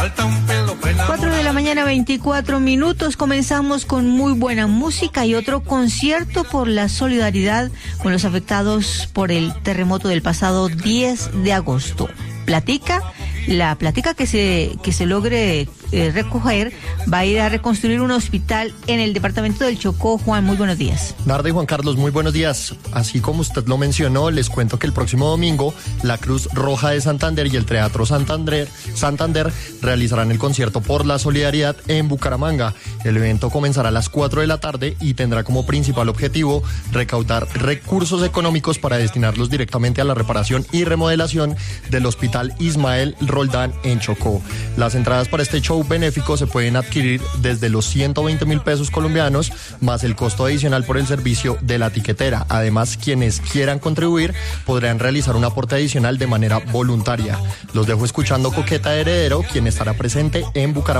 4 de la mañana, 24 minutos. Comenzamos con muy buena música y otro concierto por la solidaridad con los afectados por el terremoto del pasado 10 de agosto. La platica que se logre recoger va a ir a reconstruir un hospital en el departamento del Chocó. Juan, muy buenos días. Narda y Juan Carlos, muy buenos días. Así como usted lo mencionó, les cuento que el próximo domingo la Cruz Roja de Santander y el Teatro Santander realizarán el concierto por la solidaridad en Bucaramanga. El evento comenzará a las 4 de la tarde y tendrá como principal objetivo recaudar recursos económicos para destinarlos directamente a la reparación y remodelación del Hospital Ismael Roldán en Chocó. Las entradas para este show benéfico se pueden adquirir desde los 120.000 pesos colombianos, más el costo adicional por el servicio de la tiquetera. Además, quienes quieran contribuir podrán realizar un aporte adicional de manera voluntaria. Los dejo escuchando Coqueta de Heredero, quien estará presente en Bucaramanga.